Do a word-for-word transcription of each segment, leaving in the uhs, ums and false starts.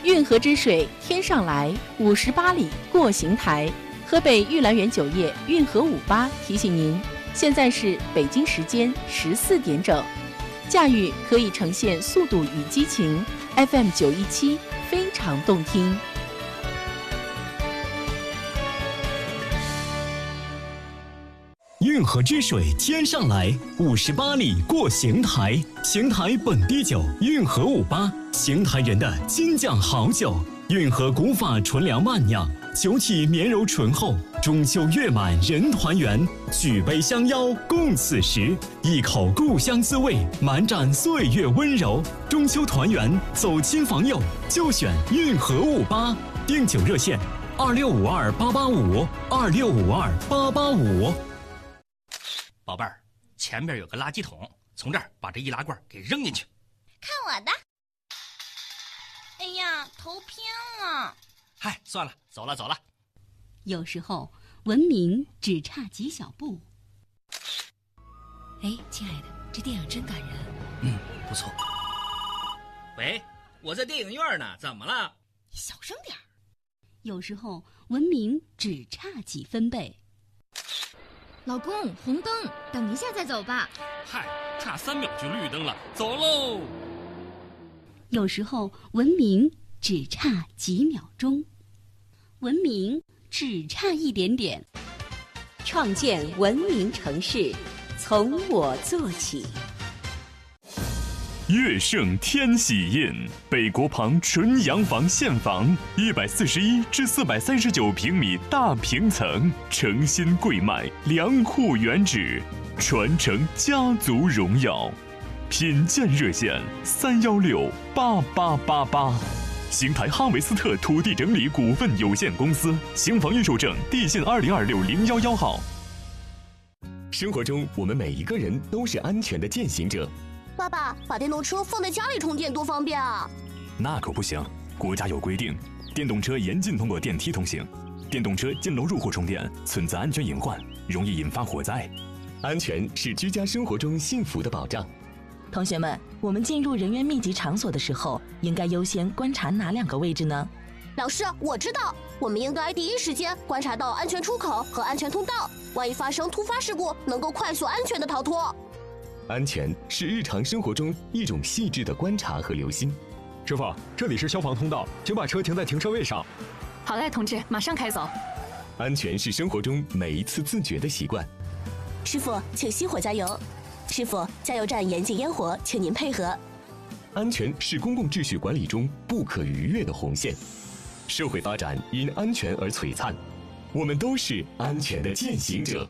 运河之水天上来，五十八里过邢台。河北玉兰园酒业运河五八提醒您，现在是北京时间十四点整。驾驭可以呈现速度与激情 ，F M 九一七非常动听。 运河之水天上来，五十八里过邢台。邢台本地酒，运河五八，邢台人的金酱好酒。运河古法纯粮慢酿，酒体绵柔醇厚。中秋月满人团圆，举杯相邀共此时。一口故乡滋味，满盏岁月温柔。中秋团圆，走亲访友，就选运河五八。订酒热线：二六五二八八五，二六五二八八五。 宝贝儿，前边有个垃圾桶，从这儿把这易拉罐给扔进去。 看我的！哎呀，头偏了。 嗨，算了，走了走了。 有时候文明只差几小步。 哎，亲爱的，这电影真感人。 嗯，不错。喂，我在电影院呢，怎么了？ 小声点儿。 有时候文明只差几分贝。 老公，红灯，等一下再走吧。 嗨，差三秒就绿灯了，走喽。 有时候文明只差几秒钟，文明只差一点点。 创建文明城市，从我做起。 乐盛天喜印，北国旁纯洋房现房，一百四十一至四百三十九平米大平层，诚心贵卖，良户原址，传承家族荣耀。品鉴热线：三幺六八八八八。邢台哈维斯特土地整理股份有限公司，邢房预售证地信二零二六零幺幺号。 生活中，我们每一个人都是安全的践行者。 爸爸，把电动车放在家里充电多方便啊！ 那可不行，国家有规定，电动车严禁通过电梯通行，电动车进楼入户充电存在安全隐患，容易引发火灾。 安全是居家生活中幸福的保障。 同学们，我们进入人员密集场所的时候，应该优先观察哪两个位置呢？ 老师，我知道，我们应该第一时间观察到安全出口和安全通道，万一发生突发事故，能够快速安全的逃脱。 安全是日常生活中一种细致的观察和留心。 师傅，这里是消防通道，请把车停在停车位上。 好嘞，同志，马上开走。 安全是生活中每一次自觉的习惯。 师傅，请熄火加油。师傅，加油站严禁烟火，请您配合。 安全是公共秩序管理中不可逾越的红线。社会发展因安全而璀璨，我们都是安全的践行者。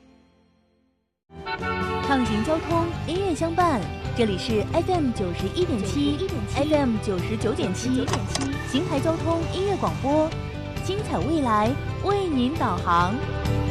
畅行交通，音乐相伴，这里是 F M 九十一点七 ，F M 九十九点七，邢台交通音乐广播，精彩未来为您导航。